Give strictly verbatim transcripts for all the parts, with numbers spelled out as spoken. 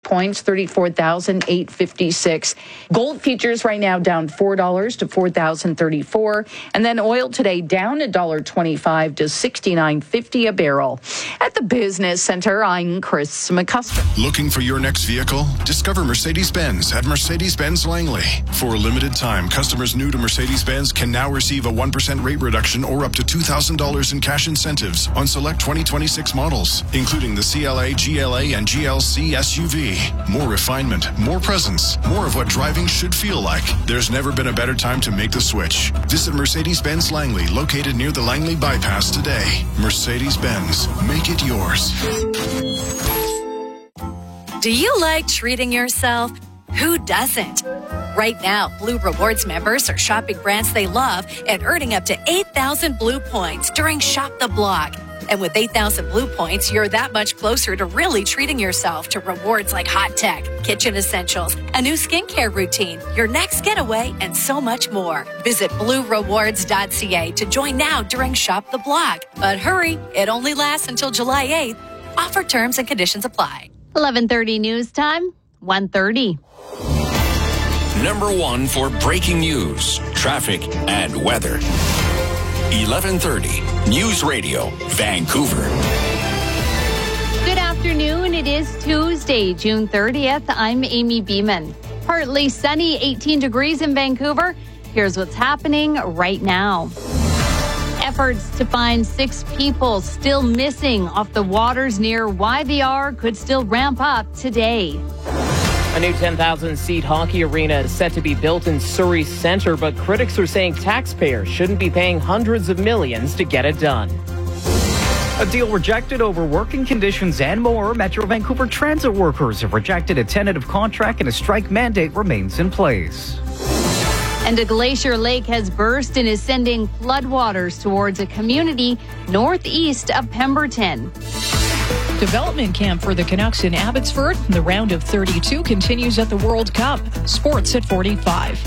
points, thirty-four thousand eight hundred fifty-six. Gold futures right now down four dollars to four thousand thirty-four. And then oil today down one dollar twenty-five to sixty-nine fifty a barrel. At the Business Center, I'm Chris McCusker. Looking for your next vehicle? Discover Mercedes-Benz at Mercedes-Benz Langley. For a limited time, customers new to Mercedes-Benz can now receive a one percent rate reduction or up to two thousand dollars in cash incentives on select twenty twenty-six models, including the C L A, G L A, and G L C S U V. More refinement, more presence, more of what driving should feel like. There's never been a better time to make the switch. Visit Mercedes-Benz Langley, located near the Langley Bypass today. Mercedes-Benz, make it yours. Do you like treating yourself? Who doesn't? Right now, Blue Rewards members are shopping brands they love and earning up to eight thousand Blue points during Shop the Block. And with eight thousand Blue points, you're that much closer to really treating yourself to rewards like hot tech, kitchen essentials, a new skincare routine, your next getaway, and so much more. Visit blue rewards dot c a to join now during Shop the Block. But hurry, it only lasts until July eighth. Offer terms and conditions apply. eleven thirty news time, one thirty. Number one for breaking news, traffic, and weather. eleven thirty News Radio, Vancouver. Good afternoon. It is Tuesday, June thirtieth. I'm Amy Beeman. Partly sunny, eighteen degrees in Vancouver. Here's what's happening right now. Efforts to find six people still missing off the waters near Y V R could still ramp up today. A new ten thousand seat hockey arena is set to be built in Surrey Centre, but critics are saying taxpayers shouldn't be paying hundreds of millions to get it done. A deal rejected over working conditions and more. Metro Vancouver transit workers have rejected a tentative contract and a strike mandate remains in place. And a glacier lake has burst and is sending floodwaters towards a community northeast of Pemberton. Development camp for the Canucks in Abbotsford. The round of thirty-two continues at the World Cup. Sports at forty-five.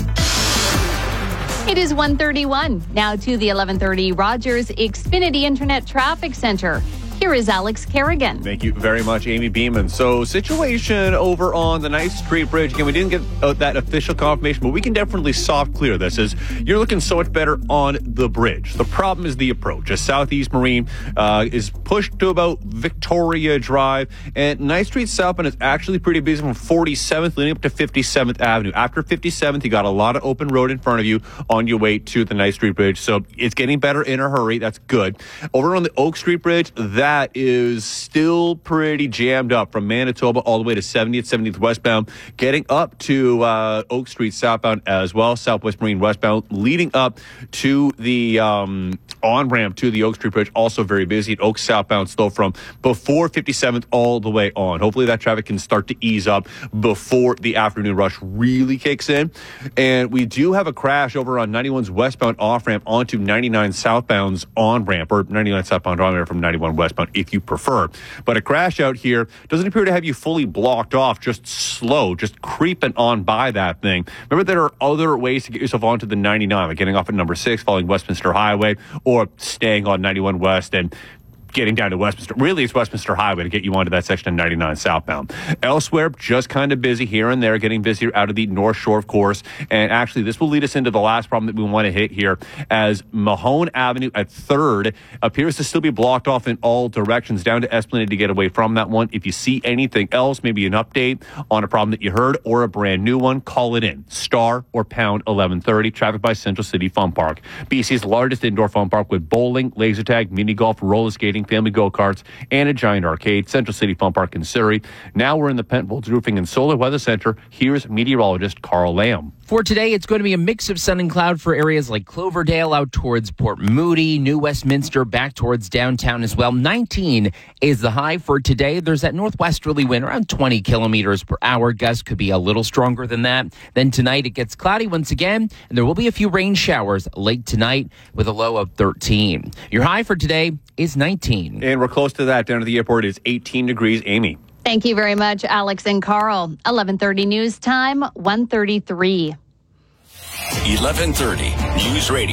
It is one thirty-one. Now to the eleven thirty Rogers Xfinity Internet Traffic Center. Here is Alex Kerrigan. Thank you very much, Amy Beeman. So, situation over on the Ninth Street Bridge. Again, we didn't get uh, that official confirmation, but we can definitely soft clear this. As you're looking so much better on the bridge. The problem is the approach. As Southeast Marine uh, is pushed to about Victoria Drive, and Ninth Street southbound is actually pretty busy from forty-seventh leading up to fifty-seventh Avenue. After fifty-seventh, you got a lot of open road in front of you on your way to the Ninth Street Bridge. So, it's getting better in a hurry. That's good. Over on the Oak Street Bridge, that That is still pretty jammed up from Manitoba all the way to seventieth, seventieth westbound, getting up to uh, Oak Street southbound as well, Southwest Marine westbound, leading up to the um, on-ramp to the Oak Street Bridge, also very busy. Oak southbound slow from before fifty-seventh all the way on. Hopefully that traffic can start to ease up before the afternoon rush really kicks in. And we do have a crash over on ninety-one's westbound off-ramp onto ninety-nine southbound's on-ramp, or ninety-nine southbound on-ramp from ninety-one westbound if you prefer. But a crash out here doesn't appear to have you fully blocked off, just slow, just creeping on by that thing. Remember, there are other ways to get yourself onto the ninety-nine, like getting off at number six, following Westminster Highway, or staying on ninety-one West and getting down to Westminster. Really, it's Westminster Highway to get you onto that section of ninety-nine southbound. Elsewhere, just kind of busy here and there, getting busier out of the North Shore, of course. And actually, this will lead us into the last problem that we want to hit here, as Mahone Avenue at third appears to still be blocked off in all directions down to Esplanade to get away from that one. If you see anything else, maybe an update on a problem that you heard or a brand new one, call it in. Star or pound eleven thirty. Traffic by Central City Fun Park. B C's largest indoor fun park with bowling, laser tag, mini golf, roller skating, family go-karts, and a giant arcade. Central City Fun Park in Surrey. Now we're in the Pentwolds Roofing and Solar Weather Center. Here's meteorologist Carl Lamb. For today, it's going to be a mix of sun and cloud for areas like Cloverdale out towards Port Moody, New Westminster back towards downtown as well. nineteen is the high for today. There's that northwesterly wind around twenty kilometers per hour. Gusts could be a little stronger than that. Then tonight it gets cloudy once again, and there will be a few rain showers late tonight with a low of thirteen. Your high for today is nineteen. And we're close to that. Down to the airport is eighteen degrees. Amy. Thank you very much, Alex and Carl. eleven thirty news time, one thirty-three. eleven thirty News Radio,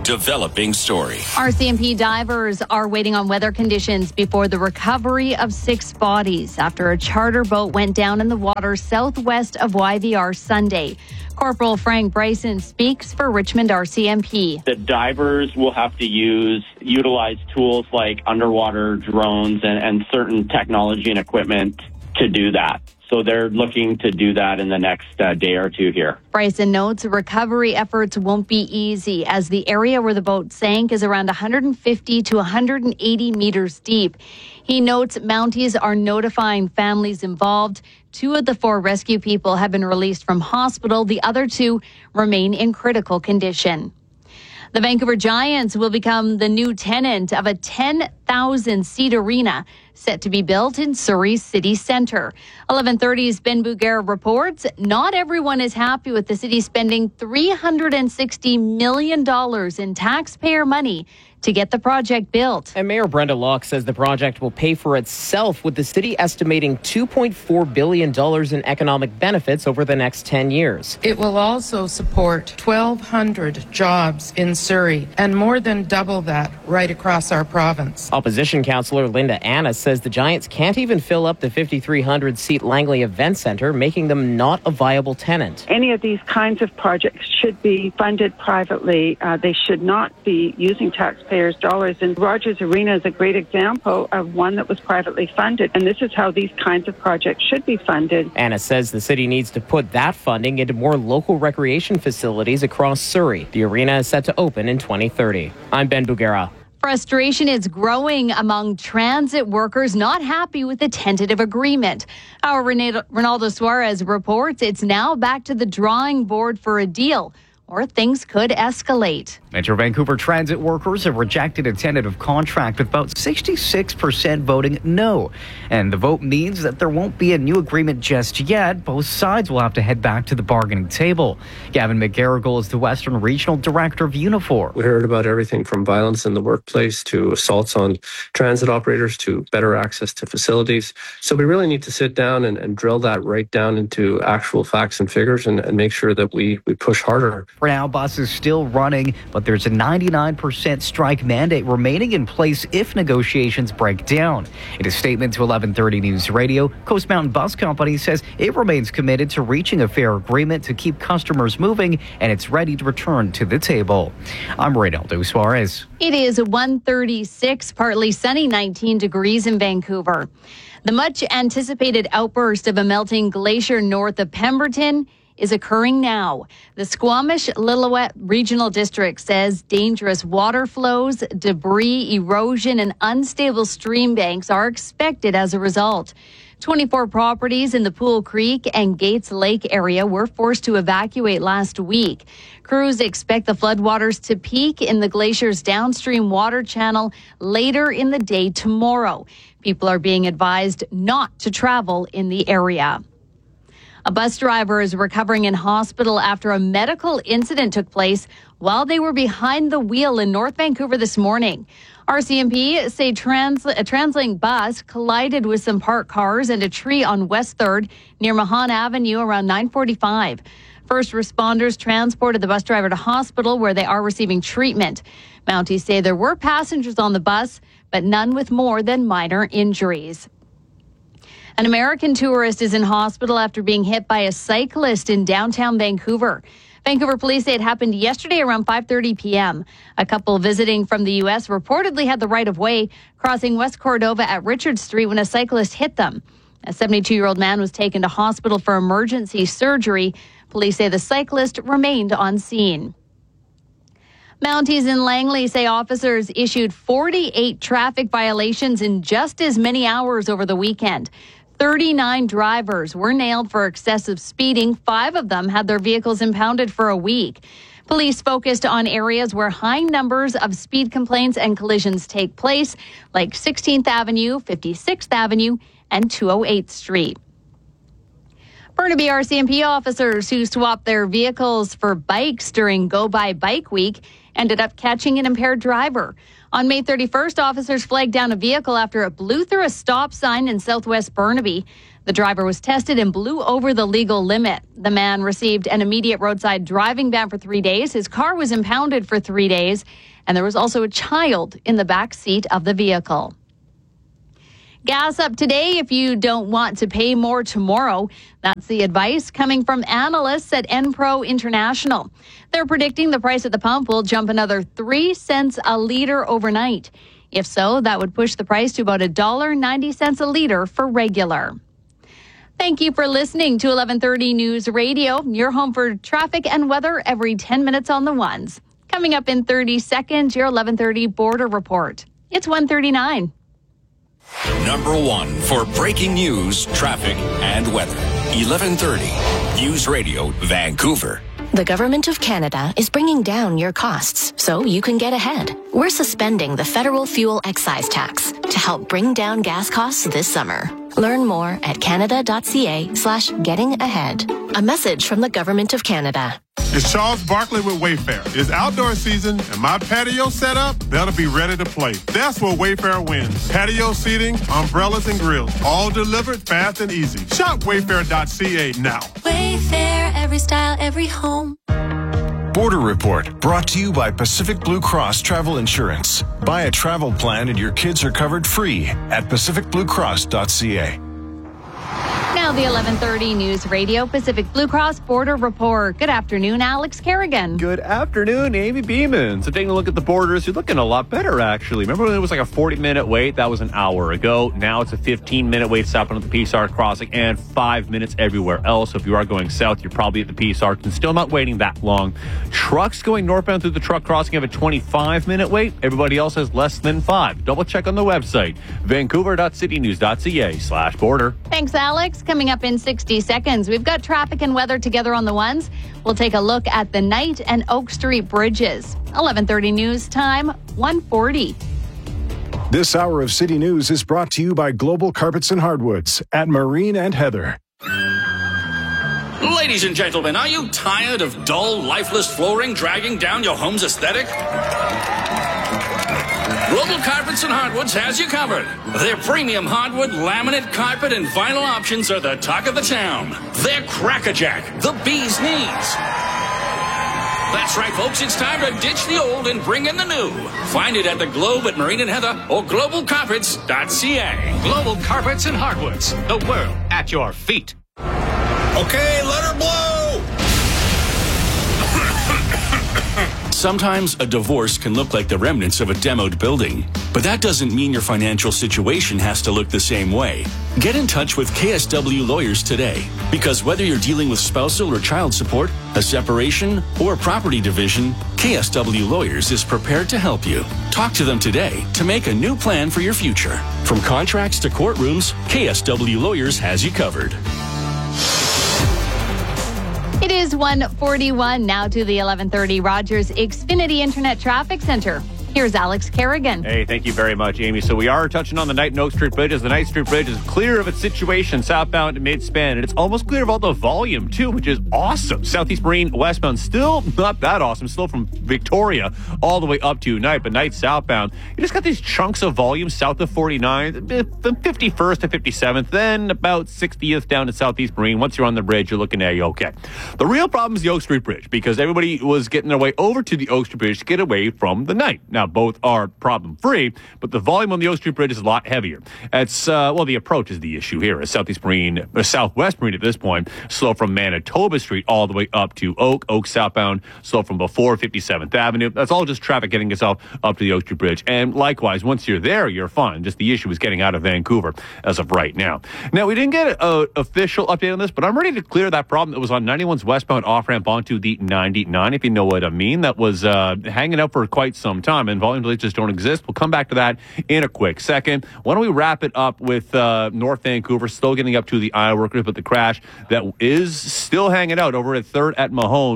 developing story. R C M P divers are waiting on weather conditions before the recovery of six bodies after a charter boat went down in the water southwest of Y V R Sunday. Corporal Frank Bryson speaks for Richmond R C M P. The divers will have to use, utilize tools like underwater drones and, and certain technology and equipment to do that. So they're looking to do that in the next uh, day or two here. Bryson notes recovery efforts won't be easy as the area where the boat sank is around one hundred fifty to one hundred eighty meters deep. He notes Mounties are notifying families involved. Two of the four rescue people have been released from hospital. The other two remain in critical condition. The Vancouver Giants will become the new tenant of a ten thousand seat arena set to be built in Surrey's city centre. eleven thirty's Ben Bouguer reports not everyone is happy with the city spending three hundred sixty million dollars in taxpayer money to get the project built. And Mayor Brenda Locke says the project will pay for itself, with the city estimating two point four billion dollars in economic benefits over the next ten years. It will also support twelve hundred jobs in Surrey and more than double that right across our province. Opposition councillor Linda Anna says the Giants can't even fill up the fifty-three hundred seat Langley Event Centre, making them not a viable tenant. Any of these kinds of projects should be funded privately. Uh, they should not be using taxpayers' dollars. And Rogers Arena is a great example of one that was privately funded. And this is how these kinds of projects should be funded. Anna says the city needs to put that funding into more local recreation facilities across Surrey. The arena is set to open in twenty thirty. I'm Ben Bouguera. Frustration is growing among transit workers not happy with the tentative agreement. Our Ronaldo Suarez reports it's now back to the drawing board for a deal, or things could escalate. Metro Vancouver transit workers have rejected a tentative contract with about sixty-six percent voting no. And the vote means that there won't be a new agreement just yet. Both sides will have to head back to the bargaining table. Gavin McGarrigle is the Western Regional Director of Unifor. We heard about everything from violence in the workplace to assaults on transit operators to better access to facilities. So we really need to sit down and, and drill that right down into actual facts and figures and, and make sure that we, we push harder. For now, bus is still running, but there's a ninety-nine percent strike mandate remaining in place if negotiations break down. In a statement to eleven thirty News Radio, Coast Mountain Bus Company says it remains committed to reaching a fair agreement to keep customers moving, and it's ready to return to the table. I'm Reynaldo Suarez. It is one thirty-six, partly sunny, nineteen degrees in Vancouver. The much anticipated outburst of a melting glacier north of Pemberton is occurring now. The Squamish-Lillooet Regional District says dangerous water flows, debris, erosion, and unstable stream banks are expected as a result. twenty-four properties in the Pool Creek and Gates Lake area were forced to evacuate last week. Crews expect the floodwaters to peak in the glacier's downstream water channel later in the day tomorrow. People are being advised not to travel in the area. A bus driver is recovering in hospital after a medical incident took place while they were behind the wheel in North Vancouver this morning. R C M P say trans, a TransLink bus collided with some parked cars and a tree on West third near Mahan Avenue around nine forty-five. First responders transported the bus driver to hospital where they are receiving treatment. Mounties say there were passengers on the bus, but none with more than minor injuries. An American tourist is in hospital after being hit by a cyclist in downtown Vancouver. Vancouver police say it happened yesterday around five thirty p.m. A couple visiting from the U S reportedly had the right-of-way crossing West Cordova at Richard Street when a cyclist hit them. A seventy-two-year-old man was taken to hospital for emergency surgery. Police say the cyclist remained on scene. Mounties in Langley say officers issued forty-eight traffic violations in just as many hours over the weekend. thirty-nine drivers were nailed for excessive speeding. Five of them had their vehicles impounded for a week. Police focused on areas where high numbers of speed complaints and collisions take place, like sixteenth Avenue, fifty-sixth Avenue, and two oh eighth Street. Burnaby R C M P officers who swapped their vehicles for bikes during Go By Bike Week ended up catching an impaired driver. On May thirty-first, officers flagged down a vehicle after it blew through a stop sign in southwest Burnaby. The driver was tested and blew over the legal limit. The man received an immediate roadside driving ban for three days. His car was impounded for three days, and there was also a child in the back seat of the vehicle. Gas up today if you don't want to pay more tomorrow. That's the advice coming from analysts at Enpro International. They're predicting the price at the pump will jump another three cents a liter overnight. If so, that would push the price to about one dollar and ninety cents a liter for regular. Thank you for listening to eleven thirty News Radio, your home for traffic and weather every ten minutes on the ones. Coming up in thirty seconds, your eleven thirty Border Report. It's one thirty-nine. Number one for breaking news, traffic, and weather. eleven thirty News Radio, Vancouver. The Government of Canada is bringing down your costs so you can get ahead. We're suspending the federal fuel excise tax to help bring down gas costs this summer. Learn more at canada.ca slash getting ahead. A message from the Government of Canada. It's Charles Barkley with Wayfair. It's outdoor season, and my patio setup, that'll be ready to play. That's where Wayfair wins. Patio seating, umbrellas, and grills, all delivered fast and easy. Shop wayfair dot c a now. Wayfair, every style, every home. Border Report, brought to you by Pacific Blue Cross Travel Insurance. Buy a travel plan and your kids are covered free at pacific blue cross dot c a. Now the eleven thirty News Radio Pacific Blue Cross Border Report. Good afternoon, Alex Kerrigan. Good afternoon, Amy Beeman. So taking a look at the borders, you're looking a lot better, actually. Remember when it was like a forty-minute wait? That was an hour ago. Now it's a fifteen-minute wait stopping at the Peace Arch crossing and five minutes everywhere else. So if you are going south, you're probably at the Peace Arch and still not waiting that long. Trucks going northbound through the truck crossing have a twenty-five-minute wait. Everybody else has less than five. Double check on the website, vancouver dot city news dot c a slash border. Thanks, Alex. Coming up in sixty seconds, we've got traffic and weather together on the ones. We'll take a look at the Knight and Oak Street bridges. eleven thirty news time, one forty. This hour of City News is brought to you by Global Carpets and Hardwoods at Marine and Heather. Ladies and gentlemen, are you tired of dull, lifeless flooring dragging down your home's aesthetic? Global Carpets and Hardwoods has you covered. Their premium hardwood, laminate, carpet, and vinyl options are the talk of the town. They're crackerjack, the bee's knees. That's right, folks. It's time to ditch the old and bring in the new. Find it at the Globe at Marine and Heather or global carpets dot c a. Global Carpets and Hardwoods. The world at your feet. Okay, let her blow! Sometimes a divorce can look like the remnants of a demoed building, but that doesn't mean your financial situation has to look the same way. Get in touch with K S W Lawyers today, because whether you're dealing with spousal or child support, a separation, or property division, K S W Lawyers is prepared to help you. Talk to them today to make a new plan for your future. From contracts to courtrooms, K S W Lawyers has you covered. It is one forty-one now to the eleven thirty Rogers Xfinity Internet Traffic Center. Here's Alex Kerrigan. Hey, thank you very much, Amy. So we are touching on the Knight and Oak Street Bridge, as the Knight Street Bridge is clear of its situation southbound to mid-span, and it's almost clear of all the volume, too, which is awesome. Southeast Marine westbound, still not that awesome, still from Victoria all the way up to Knight, but Knight southbound, you just got these chunks of volume south of forty-nine, from fifty-first to fifty-seventh, then about sixtieth down to Southeast Marine. Once you're on the bridge, you're looking at you okay. The real problem is the Oak Street Bridge, because everybody was getting their way over to the Oak Street Bridge to get away from the Knight. Now, both are problem-free, but the volume on the Oak Street Bridge is a lot heavier. It's, uh, well, the approach is the issue here. As Southeast Marine, or Southwest Marine at this point, slow from Manitoba Street all the way up to Oak, Oak southbound, slow from before fifty-seventh Avenue. That's all just traffic getting itself up to the Oak Street Bridge. And likewise, once you're there, you're fine. Just the issue is getting out of Vancouver as of right now. Now, we didn't get an official update on this, but I'm ready to clear that problem that was on ninety-one's westbound off-ramp onto the ninety-nine, if you know what I mean. That was uh, hanging out for quite some time, and volume delays just don't exist. We'll come back to that in a quick second. Why don't we wrap it up with uh, North Vancouver still getting up to the Iowa workers, but the crash that is still hanging out over at third at Mahone.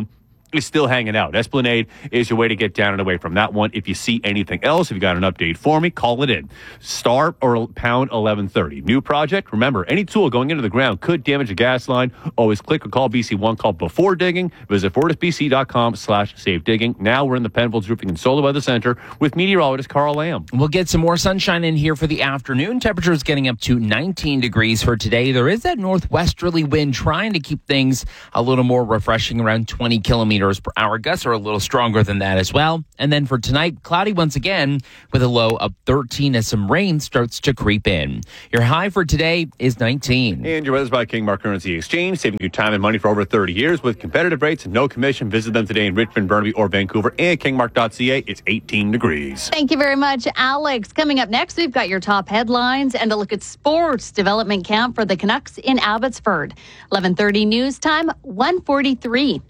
is still hanging out. Esplanade is your way to get down and away from that one. If you see anything else, if you got an update for me, call it in. Star or pound eleven thirty. New project? Remember, any tool going into the ground could damage a gas line. Always click or call B C one Call before digging. Visit fortisbc.com slash safe digging. Now we're in the Penfolds Roofing and Solar Weather Center with meteorologist Carl Lamb. We'll get some more sunshine in here for the afternoon. Temperatures getting up to nineteen degrees for today. There is that northwesterly wind trying to keep things a little more refreshing, around twenty kilometers per hour. Gusts are a little stronger than that as well. And then for tonight, cloudy once again with a low of thirteen as some rain starts to creep in. Your high for today is nineteen. And your weather's by Kingmark Currency Exchange, saving you time and money for over thirty years with competitive rates and no commission. Visit them today in Richmond, Burnaby, or Vancouver, and kingmark dot c a. It's eighteen degrees. Thank you very much, Alex. Coming up next, we've got your top headlines and a look at sports development camp for the Canucks in Abbotsford. eleven thirty news time, one forty-three.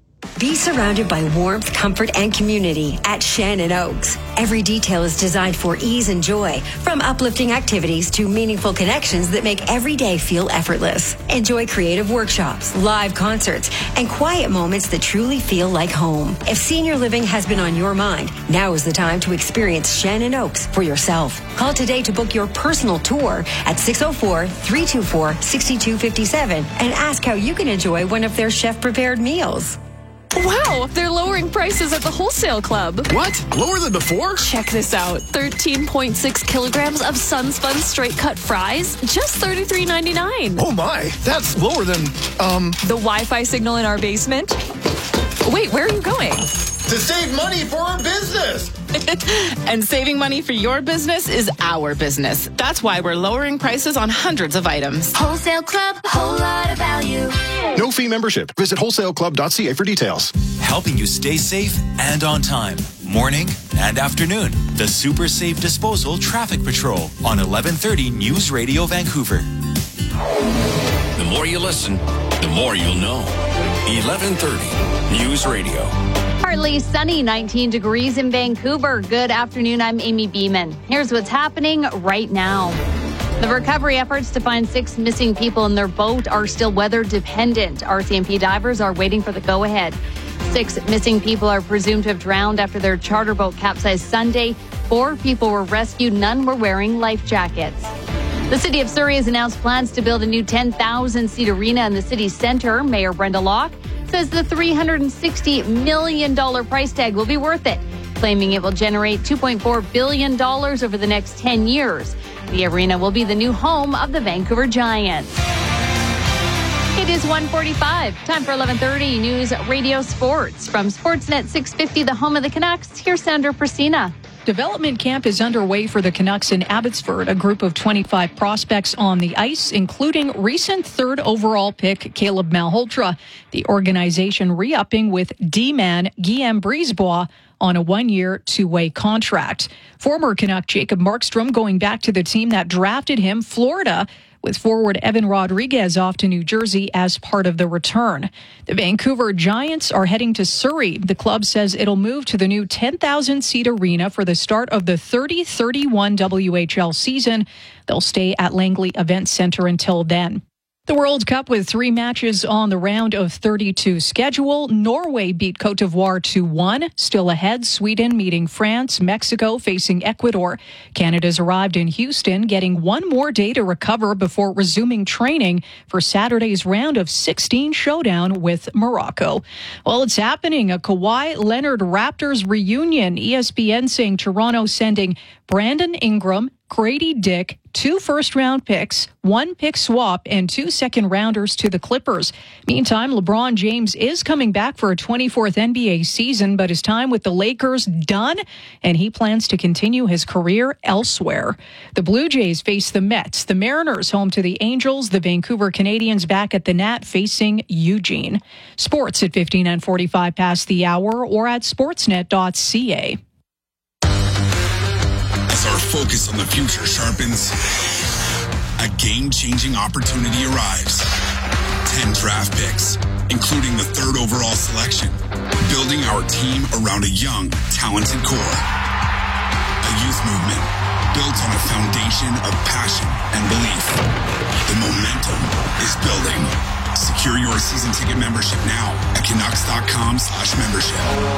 Be surrounded by warmth, comfort, and community at Shannon Oaks. Every detail is designed for ease and joy, from uplifting activities to meaningful connections that make every day feel effortless. Enjoy creative workshops, live concerts, and quiet moments that truly feel like home. If senior living has been on your mind, now is the time to experience Shannon Oaks for yourself. Call today to book your personal tour at six oh four, three two four, six two five seven and ask how you can enjoy one of their chef-prepared meals. Wow, they're lowering prices at the Wholesale Club. What? Lower than before? Check this out. thirteen point six kilograms of Sunspun straight cut fries, just thirty-three ninety-nine. Oh my, that's lower than, um... the Wi-Fi signal in our basement? Wait, where are you going? To save money for our business! And saving money for your business is our business. That's why we're lowering prices on hundreds of items. Wholesale Club, a whole lot of value. No fee membership. Visit wholesale club dot c a for details. Helping you stay safe and on time. Morning and afternoon. The Super Safe Disposal Traffic Patrol on eleven thirty News Radio Vancouver. The more you listen, the more you'll know. eleven thirty News Radio. Partly sunny, nineteen degrees in Vancouver. Good afternoon. I'm Amy Beeman. Here's what's happening right now. The recovery efforts to find six missing people in their boat are still weather dependent. R C M P divers are waiting for the go-ahead. Six missing people are presumed to have drowned after their charter boat capsized Sunday. Four people were rescued. None were wearing life jackets. The city of Surrey has announced plans to build a new ten thousand seat arena in the city centre. Mayor Brenda Locke says the three hundred sixty million dollars price tag will be worth it, claiming it will generate two point four billion dollars over the next ten years. The arena will be the new home of the Vancouver Giants. It is one forty-five. Time for eleven thirty News Radio Sports. From Sportsnet six fifty, the home of the Canucks, here's Sandra Prasina. Development camp is underway for the Canucks in Abbotsford, a group of twenty-five prospects on the ice, including recent third overall pick Caleb Malhotra. The organization re-upping with D-man Guillaume Brisebois on a one-year, two-way contract. Former Canuck Jacob Markstrom going back to the team that drafted him, Florida, with forward Evan Rodriguez off to New Jersey as part of the return. The Vancouver Giants are heading to Surrey. The club says it'll move to the new ten thousand seat arena for the start of the thirty thirty-one W H L season. They'll stay at Langley Event Center until then. The World Cup with three matches on the round of thirty-two schedule. Norway beat Cote d'Ivoire two one. Still ahead, Sweden meeting France, Mexico facing Ecuador. Canada's arrived in Houston, getting one more day to recover before resuming training for Saturday's round of sixteen showdown with Morocco. Well, it's happening. A Kawhi Leonard Raptors reunion. E S P N saying Toronto sending Brandon Ingram, Grady Dick, two first-round picks, one pick swap, and two second-rounders to the Clippers. Meantime, LeBron James is coming back for a twenty-fourth N B A season, but his time with the Lakers done, and he plans to continue his career elsewhere. The Blue Jays face the Mets, the Mariners home to the Angels, the Vancouver Canadians back at the Nat facing Eugene. Sports at fifteen and forty-five past the hour or at sportsnet dot c a. As our focus on the future sharpens, a game-changing opportunity arrives. Ten draft picks, including the third overall selection, building our team around a young, talented core. A youth movement built on a foundation of passion and belief. The momentum is building. Secure Secure your season ticket membership now at Canucks.com slash membership.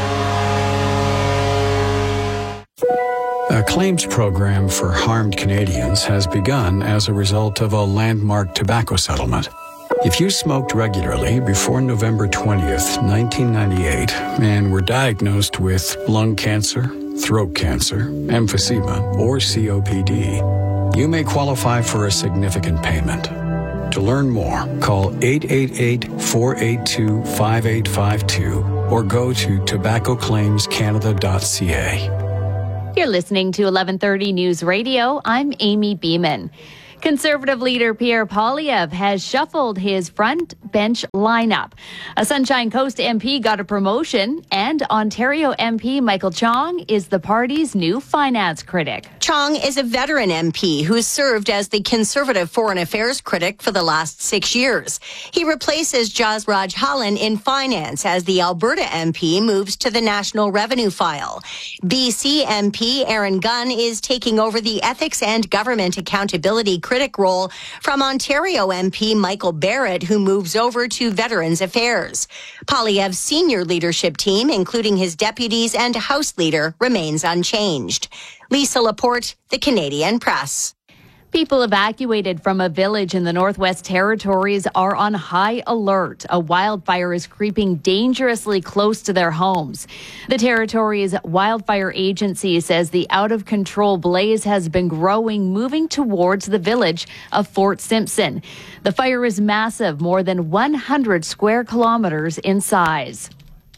A claims program for harmed Canadians has begun as a result of a landmark tobacco settlement. If you smoked regularly before November twentieth, nineteen ninety-eight, and were diagnosed with lung cancer, throat cancer, emphysema, or C O P D, you may qualify for a significant payment. To learn more, call eight eight eight, four eight two, five eight five two or go to tobacco claims canada dot c a. You're listening to eleven thirty News Radio. I'm Amy Beeman. Conservative leader Pierre Poilievre has shuffled his front bench lineup. A Sunshine Coast M P got a promotion, and Ontario M P Michael Chong is the party's new finance critic. Chong is a veteran M P who served as the Conservative Foreign Affairs critic for the last six years. He replaces Jas Rajhalan in finance as the Alberta M P moves to the National Revenue File. B C M P Aaron Gunn is taking over the Ethics and Government Accountability critic role from Ontario M P Michael Barrett, who moves over to Veterans Affairs. Poilievre's senior leadership team, including his deputies and House Leader, remains unchanged. Lisa Laporte, The Canadian Press. People evacuated from a village in the Northwest Territories are on high alert. A wildfire is creeping dangerously close to their homes. The Territories Wildfire Agency says the out-of-control blaze has been growing, moving towards the village of Fort Simpson. The fire is massive, more than one hundred square kilometers in size.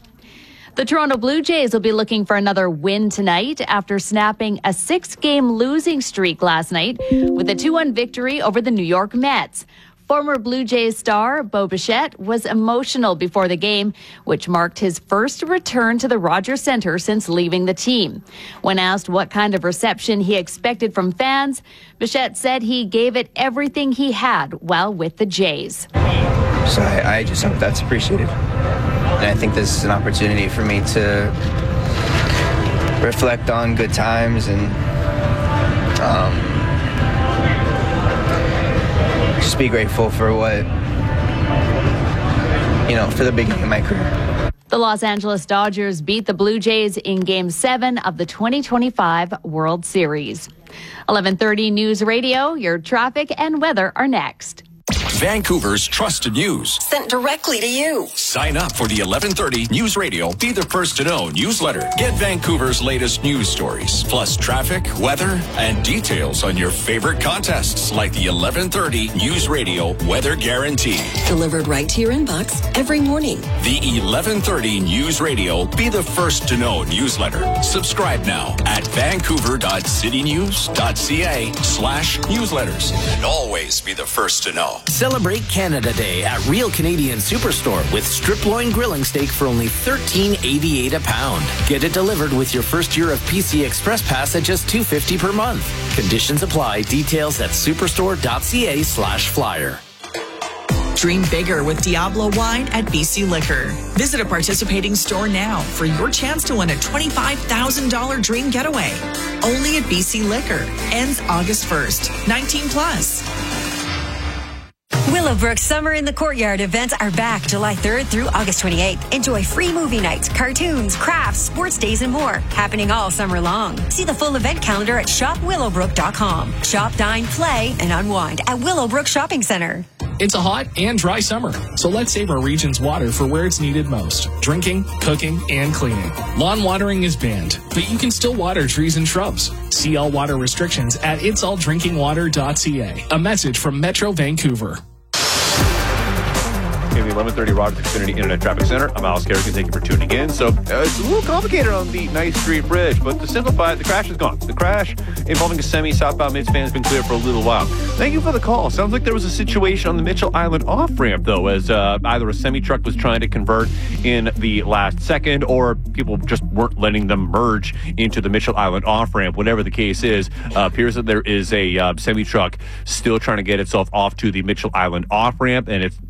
The Toronto Blue Jays will be looking for another win tonight after snapping a six-game losing streak last night with a two one victory over the New York Mets. Former Blue Jays star Bo Bichette was emotional before the game, which marked his first return to the Rogers Centre since leaving the team. When asked what kind of reception he expected from fans, Bichette said he gave it everything he had while with the Jays. So I, I just hope that's appreciated. And I think this is an opportunity for me to reflect on good times and um, just be grateful for what, you know, for the beginning of my career. The Los Angeles Dodgers beat the Blue Jays in Game seven of the twenty twenty-five World Series. eleven thirty News Radio, your traffic and weather are next. Vancouver's trusted news. Sent directly to you. Sign up for the eleven thirty News Radio Be the First to Know newsletter. Get Vancouver's latest news stories, plus traffic, weather, and details on your favorite contests like the eleven thirty News Radio Weather Guarantee. Delivered right to your inbox every morning. The eleven thirty News Radio Be the First to Know newsletter. Subscribe now at vancouver.citynews.ca slash newsletters. And always be the first to know. Celebrate Canada Day at Real Canadian Superstore with strip loin grilling steak for only thirteen eighty-eight a pound. Get it delivered with your first year of P C Express Pass at just two fifty per month. Conditions apply. Details at superstore.ca slash flyer. Dream bigger with Diablo Wine at B C Liquor. Visit a participating store now for your chance to win a twenty-five thousand dollars dream getaway. Only at B C Liquor. Ends August first. nineteen plus. Willowbrook Summer in the Courtyard events are back July third through August twenty-eighth. Enjoy free movie nights, cartoons, crafts, sports days, and more happening all summer long. See the full event calendar at shop willowbrook dot com. Shop, dine, play, and unwind at Willowbrook Shopping Center. It's a hot and dry summer, so let's save our region's water for where it's needed most. Drinking, cooking, and cleaning. Lawn watering is banned, but you can still water trees and shrubs. See all water restrictions at its all drinking water dot c a. A message from Metro Vancouver. In the eleven thirty Rogers Xfinity Internet Traffic Center, I'm Alice Carrigan. Thank you for tuning in. So uh, it's a little complicated on the Ninth Street Bridge, but to simplify it, the crash is gone. The crash involving a semi southbound midspan has been clear for a little while. Thank you for the call. Sounds like there was a situation on the Mitchell Island off-ramp, though, as uh, either a semi-truck was trying to convert in the last second, or people just weren't letting them merge into the Mitchell Island off-ramp. Whatever the case is, uh, appears that there is a uh, semi-truck still trying to get itself off to the Mitchell Island off-ramp, and it's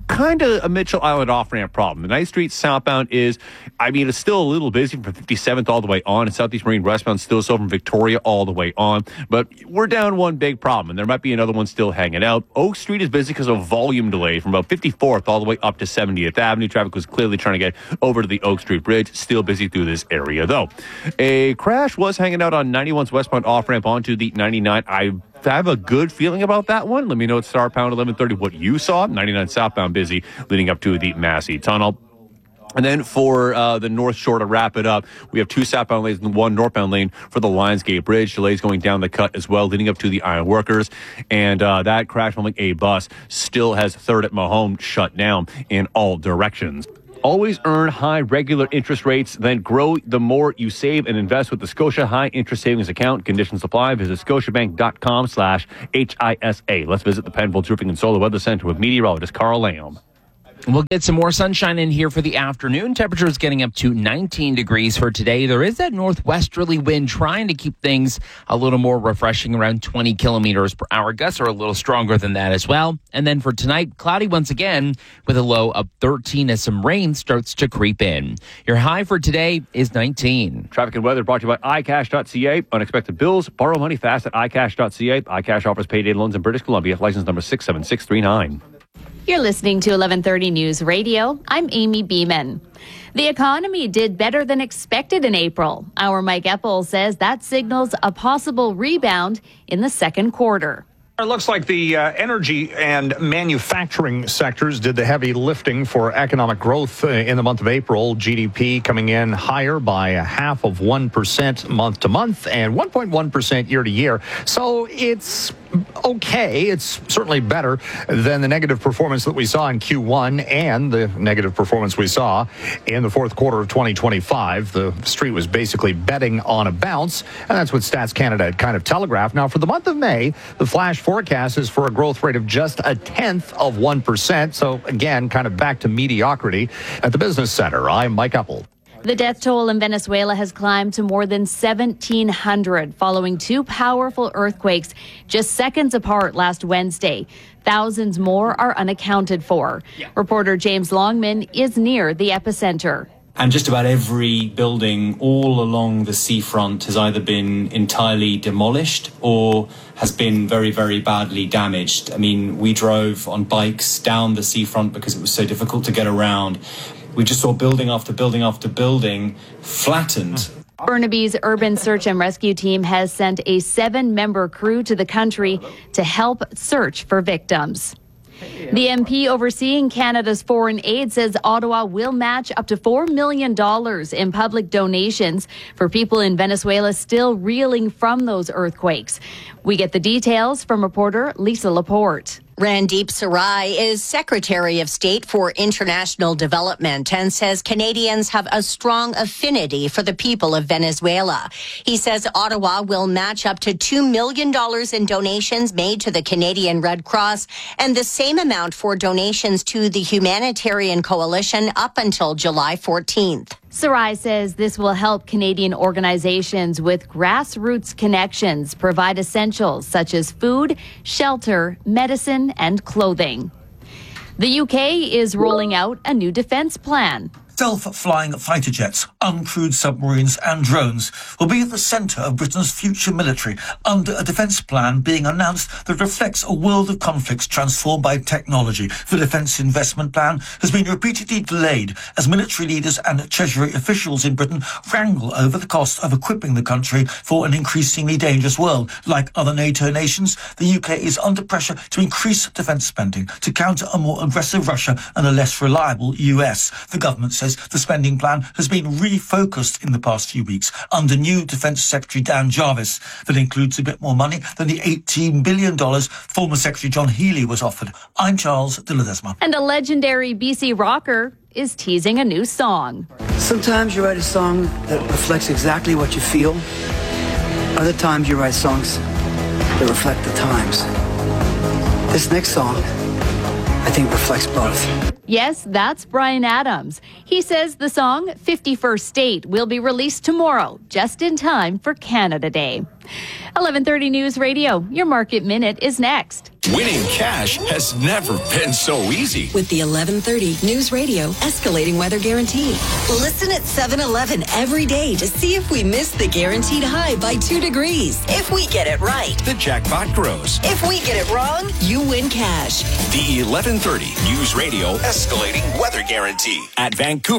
kind of a Mitchell Island off-ramp problem. The ninth Street southbound is, I mean, it's still a little busy from fifty-seventh all the way on, and Southeast Marine westbound still so from Victoria all the way on. But we're down one big problem, and there might be another one still hanging out. Oak Street is busy because of volume delay from about fifty-fourth all the way up to seventieth Avenue. Traffic was clearly trying to get over to the Oak Street Bridge. Still busy through this area, though. A crash was hanging out on ninety-one's westbound off-ramp onto the ninety-nine. I have a good feeling about that one. Let me know at Star Pound eleven thirty what you saw. ninety-nine southbound busy leading up to the Massey Tunnel. And then for uh, the North Shore to wrap it up, we have two southbound lanes and one northbound lane for the Lionsgate Bridge. Delays going down the cut as well, leading up to the Iron Workers. And uh, that crash involving a bus still has third at Mahone shut down in all directions. Always earn high regular interest rates, then grow the more you save and invest with the Scotia High Interest Savings Account. Conditions apply. Visit scotiabank.com slash HISA. Let's visit the Penfolds Roofing and Solar Weather Center with meteorologist Carl Lamb. We'll get some more sunshine in here for the afternoon. Temperatures getting up to nineteen degrees for today. There is that northwesterly wind trying to keep things a little more refreshing, around twenty kilometers per hour. Gusts are a little stronger than that as well. And then for tonight, cloudy once again with a low of thirteen as some rain starts to creep in. Your high for today is nineteen. Traffic and weather brought to you by i cash dot c a. Unexpected bills, borrow money fast at i cash dot c a. iCash offers payday loans in British Columbia. License number six seven six three nine. You're listening to eleven thirty News Radio. I'm Amy Beeman. The economy did better than expected in April. Our Mike Eppel says that signals a possible rebound in the second quarter. It looks like the uh, energy and manufacturing sectors did the heavy lifting for economic growth uh, in the month of April. G D P coming in higher by a half of one percent month to month and one point one percent year to year. So it's okay. It's certainly better than the negative performance that we saw in Q one and the negative performance we saw in the fourth quarter of twenty twenty-five. The street was basically betting on a bounce, and that's what Stats Canada had kind of telegraphed. Now, for the month of May, the flash forecast is for a growth rate of just a tenth of one percent. So, again, kind of back to mediocrity at the Business Center. I'm Mike Eppel. The death toll in Venezuela has climbed to more than seventeen hundred following two powerful earthquakes just seconds apart last Wednesday. Thousands more are unaccounted for. Yeah. Reporter James Longman is near the epicenter. And just about every building all along the seafront has either been entirely demolished or has been very, very badly damaged. I mean, we drove on bikes down the seafront because it was so difficult to get around. We just saw building after building after building flattened. Burnaby's Urban Search and Rescue Team has sent a seven-member crew to the country to help search for victims. The M P overseeing Canada's foreign aid says Ottawa will match up to four million dollars in public donations for people in Venezuela still reeling from those earthquakes. We get the details from reporter Lisa Laporte. Randeep Sarai is Secretary of State for International Development and says Canadians have a strong affinity for the people of Venezuela. He says Ottawa will match up to two million dollars in donations made to the Canadian Red Cross and the same amount for donations to the Humanitarian Coalition up until July fourteenth. Sarai says this will help Canadian organizations with grassroots connections provide essentials such as food, shelter, medicine, and clothing. The U K is rolling out a new defense plan. Self-flying fighter jets, uncrewed submarines and drones will be at the centre of Britain's future military under a defence plan being announced that reflects a world of conflicts transformed by technology. The defence investment plan has been repeatedly delayed as military leaders and Treasury officials in Britain wrangle over the cost of equipping the country for an increasingly dangerous world. Like other NATO nations, the U K is under pressure to increase defence spending to counter a more aggressive Russia and a less reliable U S. The government says the spending plan has been refocused in the past few weeks under new Defence Secretary Dan Jarvis. That includes a bit more money than the eighteen billion dollars former Secretary John Healey was offered. I'm Charles de Ledesma. And a legendary B C rocker is teasing a new song. Sometimes you write a song that reflects exactly what you feel. Other times you write songs that reflect the times. This next song, I think, reflects both. Yes, that's Bryan Adams. He says the song fifty-first State will be released tomorrow, just in time for Canada Day. eleven thirty News Radio, your Market Minute is next. Winning cash has never been so easy. With the eleven thirty News Radio Escalating Weather Guarantee. Listen at seven eleven every day to see if we miss the guaranteed high by two degrees. If we get it right, the jackpot grows. If we get it wrong, you win cash. The eleven thirty News Radio Escalating Weather Guarantee at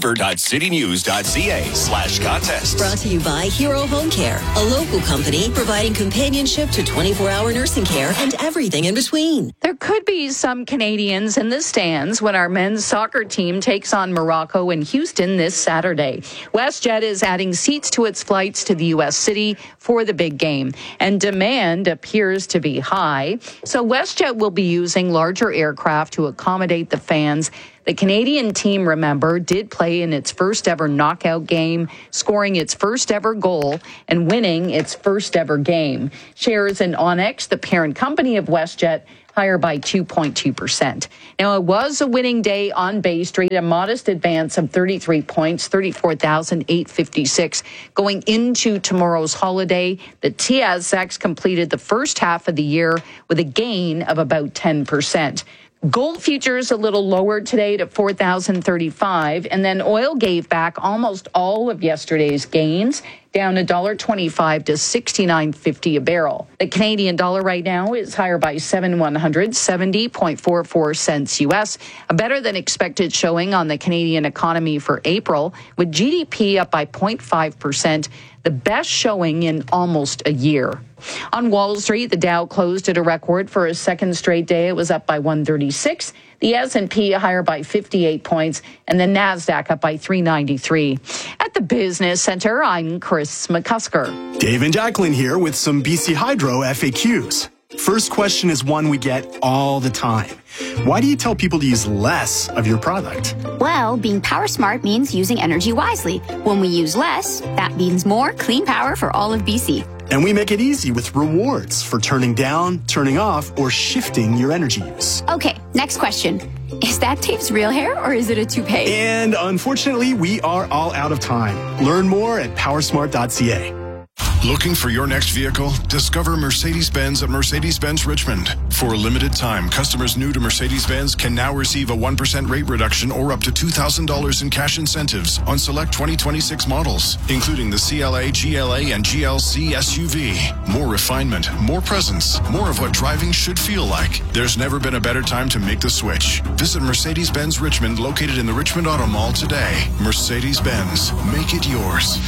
vancouver.citynews.ca slash contest. Brought to you by Hero Home Care, a local company providing companionship to twenty-four hour nursing care and everything in between. There could be some Canadians in the stands when our men's soccer team takes on Morocco in Houston this Saturday. WestJet is adding seats to its flights to the U S city for the big game, and demand appears to be high. So WestJet will be using larger aircraft to accommodate the fans. The Canadian team, remember, did play in its first ever knockout game, scoring its first ever goal and winning its first ever game. Shares in Onyx, the parent company of WestJet, higher by two point two percent. Now, it was a winning day on Bay Street, a modest advance of thirty-three points, thirty-four thousand eight hundred fifty-six. Going into tomorrow's holiday, the T S X completed the first half of the year with a gain of about ten percent. Gold futures a little lower today to four thousand thirty-five, and then oil gave back almost all of yesterday's gains, down one dollar twenty-five to sixty-nine fifty a barrel. The Canadian dollar right now is higher by seven one hundred seventy point four four cents U S, a better than expected showing on the Canadian economy for April, with G D P up by zero point five percent, the best showing in almost a year. On Wall Street, the Dow closed at a record for a second straight day. It was up by one thirty-six. The S and P higher by fifty-eight points, and the NASDAQ up by three ninety-three. At the Business Center, I'm Chris McCusker. Dave and Jacqueline here with some B C Hydro F A Qs. First question is one we get all the time. Why do you tell people to use less of your product? Well, being power smart means using energy wisely. When we use less, that means more clean power for all of B C. And we make it easy with rewards for turning down, turning off, or shifting your energy use. Okay, next question. Is that Dave's real hair or is it a toupee? And unfortunately, we are all out of time. Learn more at powersmart dot c a. Looking for your next vehicle? Discover Mercedes-Benz at Mercedes-Benz Richmond. For a limited time, customers new to Mercedes-Benz can now receive a one percent rate reduction or up to two thousand dollars in cash incentives on select twenty twenty-six models, including the C L A, G L A, and G L C S U V. More refinement, more presence, more of what driving should feel like. There's never been a better time to make the switch. Visit Mercedes-Benz Richmond, located in the Richmond Auto Mall today. Mercedes-Benz, make it yours.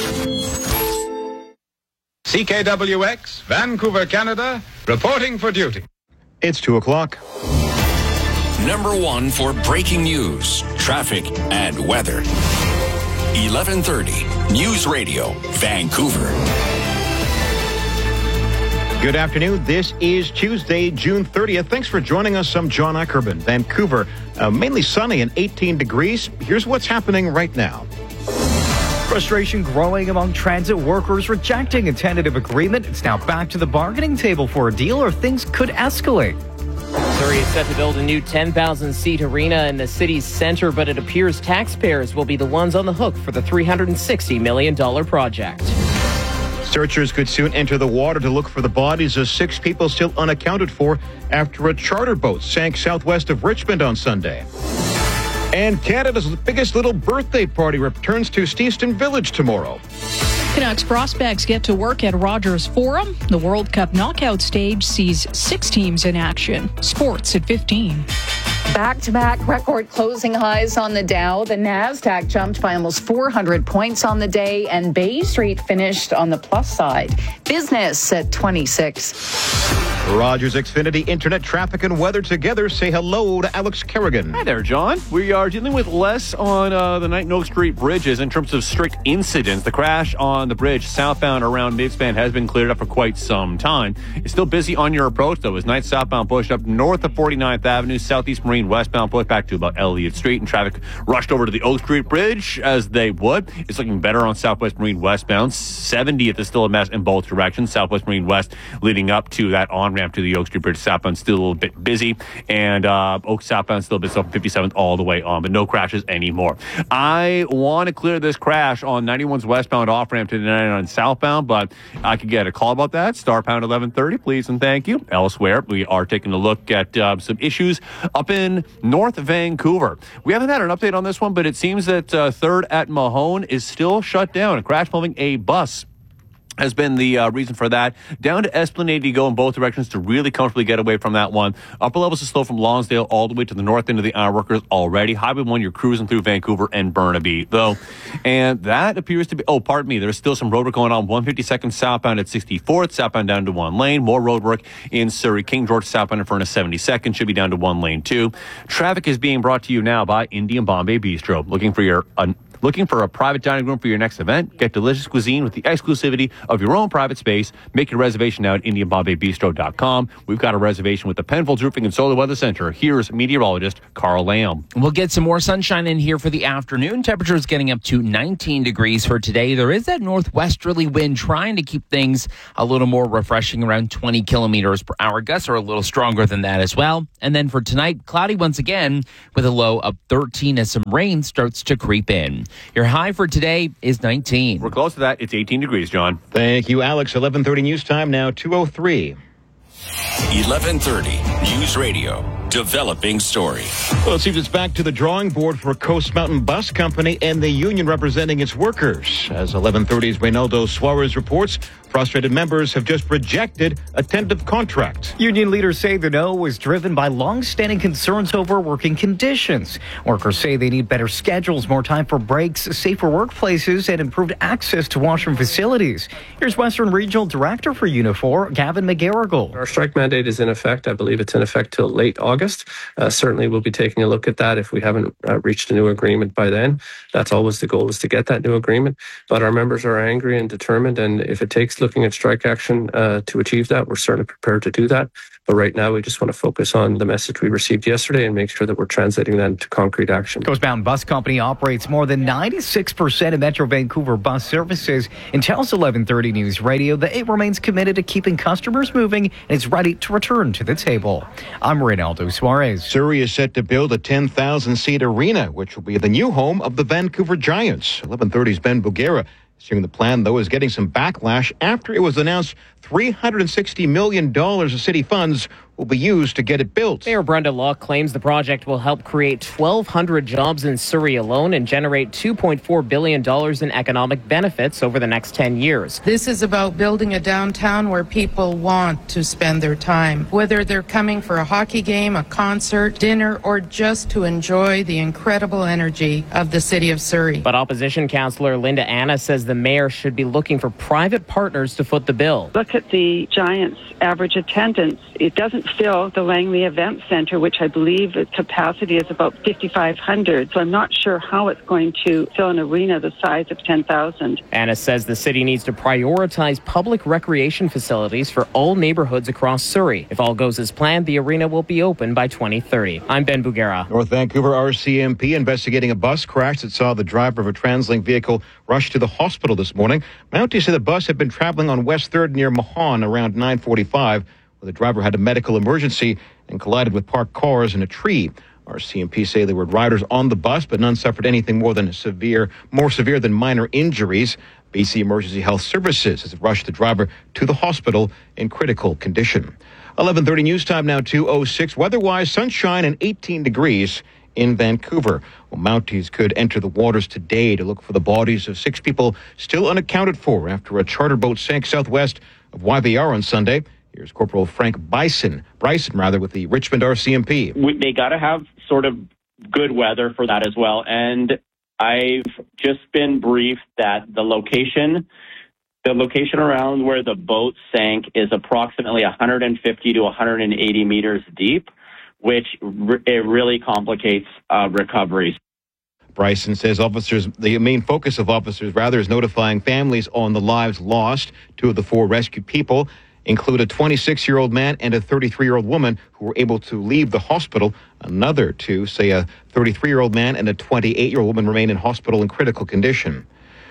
C K W X, Vancouver, Canada, reporting for duty. It's two o'clock. Number one for breaking news, traffic, and weather. eleven thirty News Radio, Vancouver. Good afternoon. This is Tuesday, June thirtieth. Thanks for joining us. I'm John Ackerman. Vancouver, uh, mainly sunny and eighteen degrees. Here's what's happening right now. Frustration growing among transit workers rejecting a tentative agreement. It's now back to the bargaining table for a deal, or things could escalate. Surrey is set to build a new ten thousand seat arena in the city's center, but it appears taxpayers will be the ones on the hook for the three hundred sixty million dollars project. Searchers could soon enter the water to look for the bodies of six people still unaccounted for after a charter boat sank southwest of Richmond on Sunday. And Canada's biggest little birthday party returns to Steveston Village tomorrow. Canucks prospects get to work at Rogers Forum. The World Cup knockout stage sees six teams in action. Sports at fifteen. Back-to-back record closing highs on the Dow. The NASDAQ jumped by almost four hundred points on the day, and Bay Street finished on the plus side. Business at twenty-six. Rogers Xfinity Internet traffic and weather together say hello to Alex Kerrigan. Hi there, John. We are dealing with less on uh, the Knight and Oak Street bridges in terms of strict incidents. The crash on the bridge southbound around Midspan has been cleared up for quite some time. It's still busy on your approach, though, as Knight southbound pushed up north of forty-ninth Avenue, Southeast Marine westbound pushed back to about Elliott Street, and traffic rushed over to the Oak Street Bridge, as they would. It's looking better on Southwest Marine westbound. seventieth is still a mess in both directions. Southwest Marine west leading up to that on on-ramp to the Oak Street Bridge southbound still a little bit busy, and uh, Oak southbound still a bit slow from fifty-seventh all the way on, but no crashes anymore. I want to clear this crash on ninety-one's westbound off-ramp to the ninety-nine southbound, but I could get a call about that. Star pound eleven thirty, please and thank you. Elsewhere, we are taking a look at uh, some issues up in North Vancouver. We haven't had an update on this one, but it seems that uh, third at Mahone is still shut down. A crash involving a bus has been the uh, reason for that. Down to Esplanade you go in both directions to really comfortably get away from that one. Upper levels is slow from Lonsdale all the way to the north end of the Ironworkers already. Highway one, you're cruising through Vancouver and Burnaby, though. And that appears to be, oh, pardon me, there's still some road work going on. one fifty-second southbound at sixty-fourth, southbound down to one lane. More road work in Surrey. King George southbound in front of seventy-second should be down to one lane too. Traffic is being brought to you now by Indian Bombay Bistro. Looking for your uh, Looking for a private dining room for your next event? Get delicious cuisine with the exclusivity of your own private space. Make your reservation now at indian bombay bistro dot com. We've got a reservation with the Penfolds Roofing and Solar Weather Center. Here's meteorologist Carl Lamb. We'll get some more sunshine in here for the afternoon. Temperatures getting up to nineteen degrees for today. There is that northwesterly wind trying to keep things a little more refreshing, around twenty kilometers per hour. Gusts are a little stronger than that as well. And then for tonight, cloudy once again with a low of thirteen as some rain starts to creep in. Your high for today is nineteen. We're close to that. It's eighteen degrees, John. Thank you, Alex. eleven thirty news time now, two oh three. eleven thirty News Radio. Developing story. Well, it seems it's back to the drawing board for Coast Mountain Bus Company and the union representing its workers. As eleven thirty's Reynaldo Suarez reports, frustrated members have just rejected a tentative contract. Union leaders say the no was driven by long-standing concerns over working conditions. Workers say they need better schedules, more time for breaks, safer workplaces, and improved access to washroom facilities. Here's Western Regional Director for Unifor, Gavin McGarrigle. Our strike mandate is in effect. I believe it's in effect till late August. Uh, certainly we'll be taking a look at that if we haven't uh, reached a new agreement by then. That's always the goal, is to get that new agreement. But our members are angry and determined, and if it takes looking at strike action uh, to achieve that, we're certainly prepared to do that. But right now, we just want to focus on the message we received yesterday and make sure that we're translating that into concrete action. Coast Mountain Bus Company operates more than ninety-six percent of Metro Vancouver bus services and tells eleven thirty News Radio that it remains committed to keeping customers moving and is ready to return to the table. I'm Reynaldo Suarez. Surrey is set to build a ten thousand seat arena, which will be the new home of the Vancouver Giants. eleven thirty's Ben Bugera saying the plan, though, is getting some backlash after it was announced three hundred sixty million dollars of city funds will be used to get it built. Mayor Brenda Locke claims the project will help create twelve hundred jobs in Surrey alone and generate two point four billion dollars in economic benefits over the next ten years. This is about building a downtown where people want to spend their time, whether they're coming for a hockey game, a concert, dinner, or just to enjoy the incredible energy of the city of Surrey. But opposition councillor Linda Anna says the mayor should be looking for private partners to foot the bill. Look at the Giants' average attendance. It doesn't fill the Langley Event Centre, which I believe its capacity is about fifty-five hundred. So I'm not sure how it's going to fill an arena the size of ten thousand. Anna says the city needs to prioritize public recreation facilities for all neighborhoods across Surrey. If all goes as planned, the arena will be open by twenty thirty. I'm Ben Bugera. North Vancouver R C M P investigating a bus crash that saw the driver of a TransLink vehicle rush to the hospital this morning. Mounties said the bus had been traveling on West third near Mahon around nine forty-five. The driver had a medical emergency and collided with parked cars and a tree. R C M P say there were riders on the bus, but none suffered anything more than severe, more severe than minor injuries. B C Emergency Health Services has rushed the driver to the hospital in critical condition. eleven thirty news time now, two oh six. Weather-wise, sunshine and eighteen degrees in Vancouver. Well, Mounties could enter the waters today to look for the bodies of six people still unaccounted for after a charter boat sank southwest of Y V R on Sunday. Here's Corporal Frank Bryson, Bryson rather, with the Richmond R C M P. We, they got to have sort of good weather for that as well. And I've just been briefed that the location, the location around where the boat sank is approximately one hundred fifty to one hundred eighty meters deep, which re- it really complicates uh, recoveries. Bryson says officers, the main focus of officers rather is notifying families on the lives lost. Two of the four rescued people include a twenty-six-year-old man and a thirty-three-year-old woman who were able to leave the hospital. Another two, say a thirty-three-year-old man and a twenty-eight-year-old woman, remain in hospital in critical condition.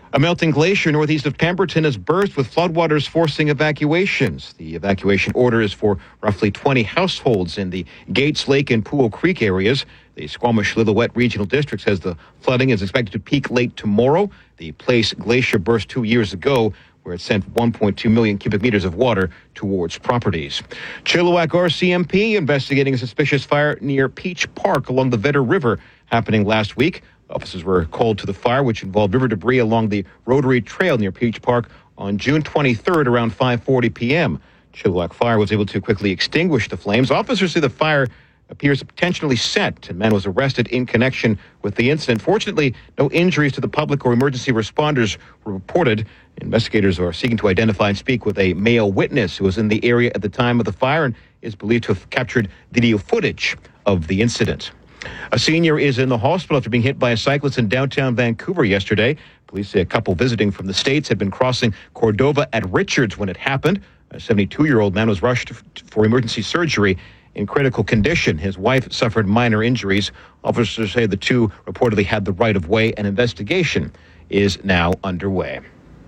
A melting glacier northeast of Pemberton has burst with floodwaters forcing evacuations. The evacuation order is for roughly twenty households in the Gates Lake and Pool Creek areas. The Squamish-Lillooet Regional District says the flooding is expected to peak late tomorrow. The Place Glacier burst two years ago, where it sent one point two million cubic meters of water towards properties. Chilliwack R C M P investigating a suspicious fire near Peach Park along the Vedder River happening last week. Officers were called to the fire, which involved river debris along the Rotary Trail near Peach Park on June twenty-third around five forty p.m. Chilliwack Fire was able to quickly extinguish the flames. Officers say the fire appears potentially set. A man was arrested in connection with the incident. Fortunately, no injuries to the public or emergency responders were reported. Investigators are seeking to identify and speak with a male witness who was in the area at the time of the fire and is believed to have captured video footage of the incident. A senior is in the hospital after being hit by a cyclist in downtown Vancouver yesterday. Police say a couple visiting from the States had been crossing Cordova at Richards when it happened. A seventy-two-year-old man was rushed for emergency surgery in critical condition. His wife suffered minor injuries. Officers say the two reportedly had the right of way. An investigation is now underway.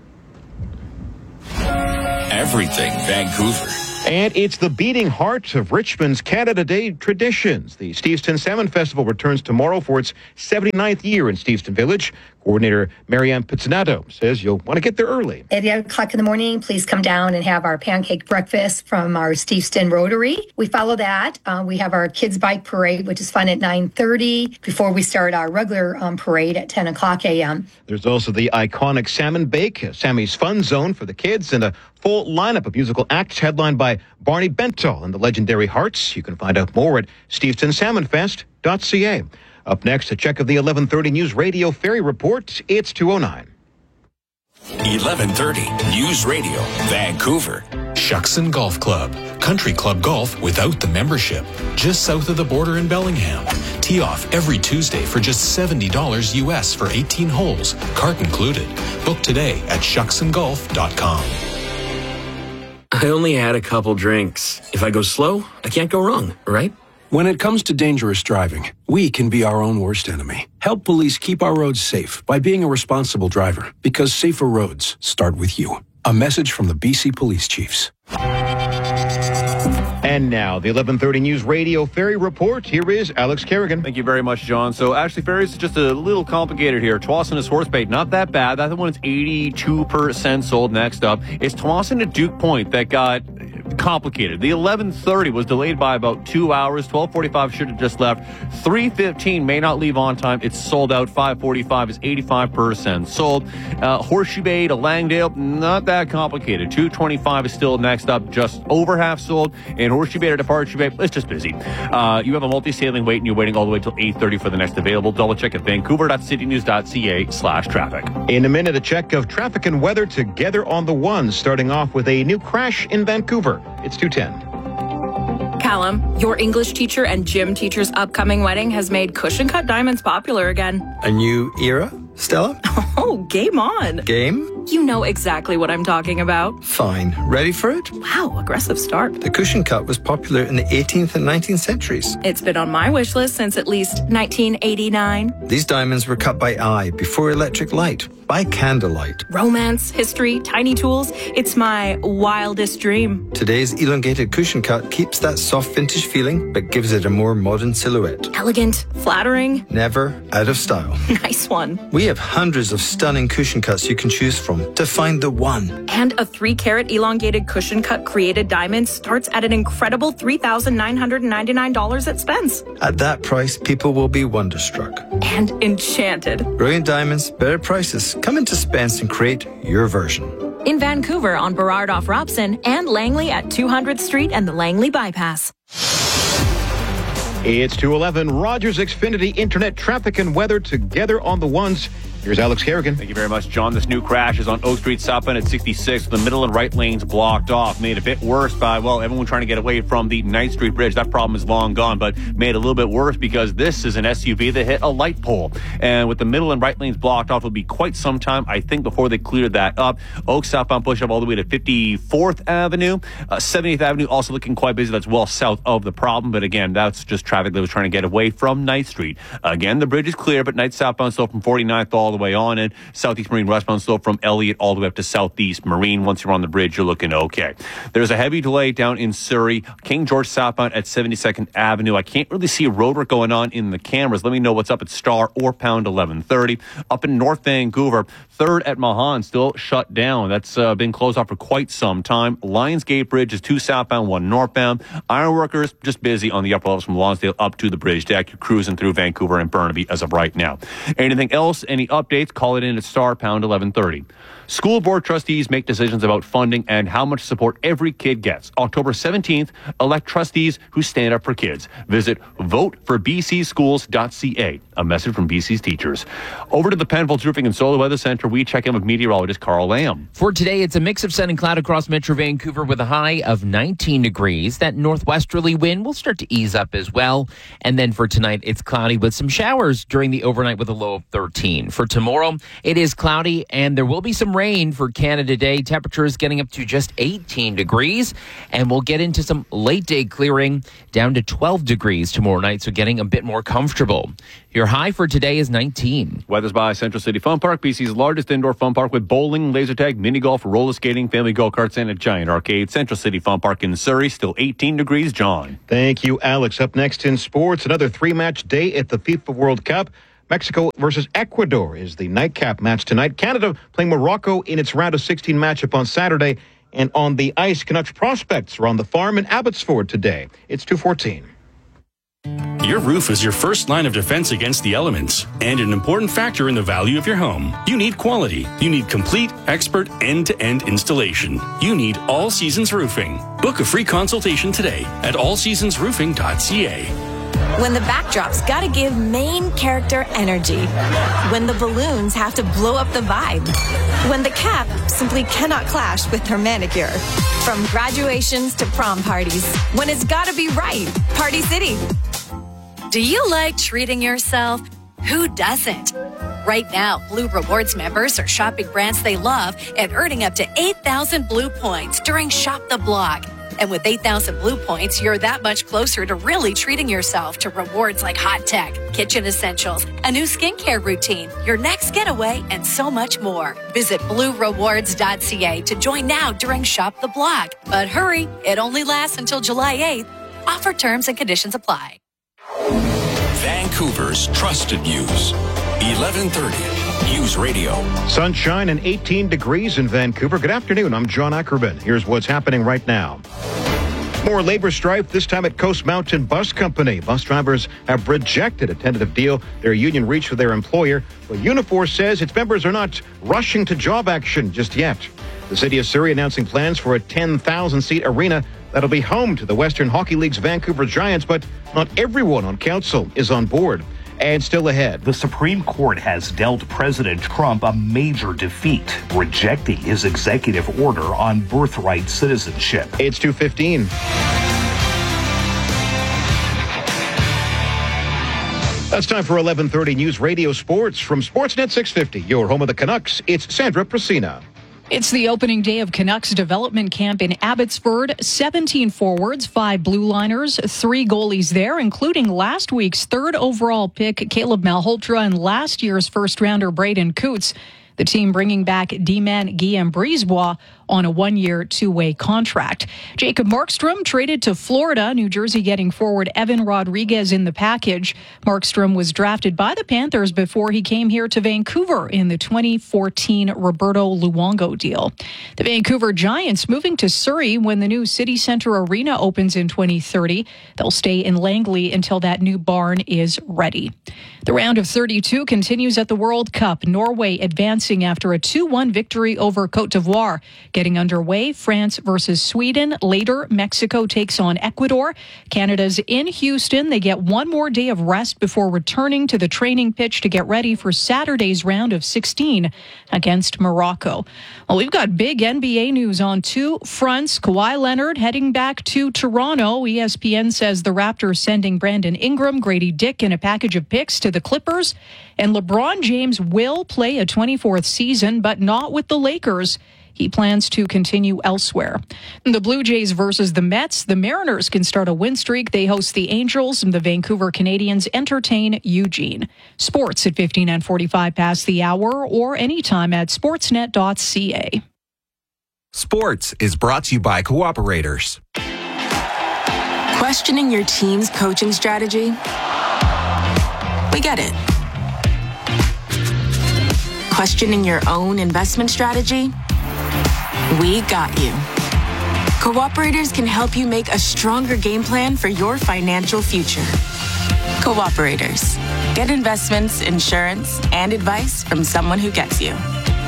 Everything Vancouver. And it's the beating heart of Richmond's Canada Day traditions. The Steveston Salmon Festival returns tomorrow for its seventy-ninth year in Steveston Village. Coordinator Marianne Pizzinato says you'll want to get there early. At eight o'clock in the morning, please come down and have our pancake breakfast from our Steveston Rotary. We follow that. Uh, we have our kids bike parade, which is fun at nine thirty before we start our regular um, parade at ten o'clock a.m. There's also the iconic Salmon Bake, Sammy's Fun Zone for the kids, and a full lineup of musical acts headlined by Barney Bentall and the legendary Hearts. You can find out more at steveston salmon fest dot c a. Up next, a check of the eleven thirty News Radio Ferry Report. It's two oh nine. eleven thirty News Radio, Vancouver. Shuckson Golf Club. Country club golf without the membership. Just south of the border in Bellingham. Tee off every Tuesday for just seventy dollars U S for eighteen holes. Cart included. Book today at shuckson golf dot com. I only had a couple drinks. If I go slow, I can't go wrong, right? When it comes to dangerous driving, we can be our own worst enemy. Help police keep our roads safe by being a responsible driver, because safer roads start with you. A message from the B C Police Chiefs. And now, the eleven thirty News Radio Ferry Report. Here is Alex Kerrigan. Thank you very much, John. So, actually, ferries is just a little complicated here. Tsawwassen is horse bait. Not that bad. That one's eighty-two percent sold. Next up is Tsawwassen to Duke Point that got complicated. The eleven thirty was delayed by about two hours. twelve forty-five should have just left. three fifteen may not leave on time. It's sold out. five forty-five is eighty-five percent sold. Uh, Horseshoe Bay to Langdale, not that complicated. two twenty-five is still next up, just over half sold. And Horseshoe Bay to Departure Bay, it's just busy. Uh, you have a multi-sailing wait and you're waiting all the way till eight thirty for the next available. Double check at vancouver dot city news dot c a slash traffic. In a minute, a check of traffic and weather together on the ones, starting off with a new crash in Vancouver. It's two ten. Callum, your English teacher and gym teacher's upcoming wedding has made cushion cut diamonds popular again. A new era, Stella? Oh, game on. Game? You know exactly what I'm talking about. Fine. Ready for it? Wow, aggressive start. The cushion cut was popular in the eighteenth and nineteenth centuries. It's been on my wish list since at least nineteen eighty-nine. These diamonds were cut by eye before electric light, by candlelight. Romance, history, tiny tools. It's my wildest dream. Today's elongated cushion cut keeps that soft vintage feeling, but gives it a more modern silhouette. Elegant, flattering. Never out of style. Nice one. We have hundreds of stunning cushion cuts you can choose from to find the one. And a three carat elongated cushion cut created diamond starts at an incredible three thousand nine hundred ninety-nine dollars at Spence. At that price, people will be wonderstruck. And enchanted. Brilliant diamonds, better prices. Come into Spence and create your version. In Vancouver on Burrard off Robson and Langley at two hundredth Street and the Langley Bypass. It's two eleven. Rogers Xfinity Internet traffic and weather together on the ones. Here's Alex Kerrigan. Thank you very much, John. This new crash is on Oak Street southbound at sixty-six. The middle and right lanes blocked off. Made a bit worse by, well, everyone trying to get away from the Ninth Street Bridge. That problem is long gone, but made it a little bit worse because this is an S U V that hit a light pole. And with the middle and right lanes blocked off, it'll be quite some time, I think, before they clear that up. Oak southbound push up all the way to fifty-fourth Avenue. Uh, seventieth Avenue also looking quite busy. That's well south of the problem. But again, that's just traffic that was trying to get away from Ninth Street. Again, the bridge is clear, but Ninth southbound slope from forty-ninth all the way on, and Southeast Marine westbound slope from Elliott all the way up to Southeast Marine. Once you're on the bridge, you're looking okay. There's a heavy delay down in Surrey, King George southbound at seventy-second Avenue. I can't really see a road work going on in the cameras. Let me know what's up at Star or Pound eleven thirty. Up in North Vancouver, third at Mahan still shut down. That's uh, been closed off for quite some time. Lionsgate Bridge is two southbound, one northbound. Ironworkers just busy on the upper levels from Lonsdale up to the bridge deck. You're cruising through Vancouver and Burnaby as of right now. Anything else, any updates, call it in at Star Pound eleven thirty. School board trustees make decisions about funding and how much support every kid gets. October seventeenth, elect trustees who stand up for kids. Visit vote for b c schools dot c a. A message from B C's teachers. Over to the Penfolds Roofing and Solar Weather Center, we check in with meteorologist Carl Lamb. For today, it's a mix of sun and cloud across Metro Vancouver with a high of nineteen degrees. That northwesterly wind will start to ease up as well. And then for tonight, it's cloudy with some showers during the overnight with a low of thirteen. For tomorrow, it is cloudy and there will be some rain for Canada Day. Temperatures getting up to just eighteen degrees. And we'll get into some late day clearing down to twelve degrees tomorrow night. So getting a bit more comfortable. Your high for today is nineteen. Weather's by Central City Fun Park, B C's largest indoor fun park with bowling, laser tag, mini golf, roller skating, family go-karts, and a giant arcade. Central City Fun Park in Surrey, still eighteen degrees. John. Thank you, Alex. Up next in sports, another three-match day at the FIFA World Cup. Mexico versus Ecuador is the nightcap match tonight. Canada playing Morocco in its round of sixteen matchup on Saturday. And on the ice, Canucks prospects are on the farm in Abbotsford today. It's two fourteen. Your roof is your first line of defense against the elements and an important factor in the value of your home. You need quality. You need complete, expert, end-to-end installation. You need All Seasons Roofing. Book a free consultation today at all seasons roofing dot c a. When the backdrop's gotta give main character energy. When the balloons have to blow up the vibe. When the cap simply cannot clash with her manicure. From graduations to prom parties. When it's gotta be right. Party City. Do you like treating yourself? Who doesn't? Right now, Blue Rewards members are shopping brands they love and earning up to eight thousand Blue points during Shop the Block. And with eight thousand Blue points, you're that much closer to really treating yourself to rewards like hot tech, kitchen essentials, a new skincare routine, your next getaway, and so much more. Visit blue rewards dot c a to join now during Shop the Block. But hurry, it only lasts until July eighth. Offer terms and conditions apply. Vancouver's trusted news. eleven thirty News Radio. Sunshine and eighteen degrees in Vancouver. Good afternoon. I'm John Ackerman. Here's what's happening right now. More labor strife, this time at Coast Mountain Bus Company. Bus drivers have rejected a tentative deal their union reached with their employer. But Unifor says its members are not rushing to job action just yet. The city of Surrey announcing plans for a ten thousand seat arena that'll be home to the Western Hockey League's Vancouver Giants, but not everyone on council is on board. And still ahead, the Supreme Court has dealt President Trump a major defeat, rejecting his executive order on birthright citizenship. It's two fifteen. That's time for eleven thirty News Radio Sports from Sportsnet six fifty. Your home of the Canucks, it's Sandra Prasina. It's the opening day of Canucks development camp in Abbotsford. seventeen forwards, five blue liners, three goalies there, including last week's third overall pick, Caleb Malhotra, and last year's first rounder, Braden Coots. The team bringing back D-man Guillaume Brisebois on a one-year, two-way contract. Jacob Markstrom traded to Florida, New Jersey getting forward Evan Rodriguez in the package. Markstrom was drafted by the Panthers before he came here to Vancouver in the twenty fourteen Roberto Luongo deal. The Vancouver Giants moving to Surrey when the new City Centre Arena opens in twenty thirty. They'll stay in Langley until that new barn is ready. The round of thirty-two continues at the World Cup. Norway advancing after a two one victory over Côte d'Ivoire. Getting underway, France versus Sweden. Later, Mexico takes on Ecuador. Canada's in Houston. They get one more day of rest before returning to the training pitch to get ready for Saturday's round of sixteen against Morocco. Well, we've got big N B A news on two fronts. Kawhi Leonard heading back to Toronto. E S P N says the Raptors sending Brandon Ingram, Grady Dick, and a package of picks to the Clippers. And LeBron James will play a twenty-fourth season, but not with the Lakers. He plans to continue elsewhere. The Blue Jays versus the Mets. The Mariners can start a win streak. They host the Angels, and the Vancouver Canadians entertain Eugene. Sports at fifty-nine forty-five past the hour, or anytime at sportsnet dot c a. Sports is brought to you by Cooperators. Questioning your team's coaching strategy? We get it. Questioning your own investment strategy? We got you. Cooperators can help you make a stronger game plan for your financial future. Cooperators. Get investments, insurance, and advice from someone who gets you.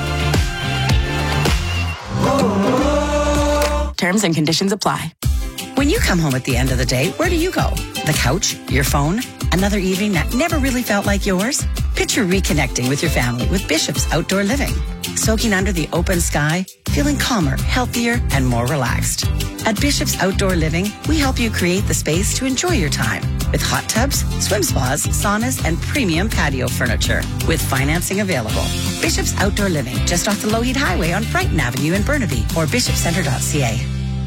Terms and conditions apply. When you come home at the end of the day, where do you go? The couch? Your phone? Another evening that never really felt like yours? Picture reconnecting with your family with Bishop's Outdoor Living. Soaking under the open sky, feeling calmer, healthier, and more relaxed. At Bishop's Outdoor Living, we help you create the space to enjoy your time with hot tubs, swim spas, saunas, and premium patio furniture with financing available. Bishop's Outdoor Living, just off the Lougheed Highway on Brighton Avenue in Burnaby, or bishop centre dot c a.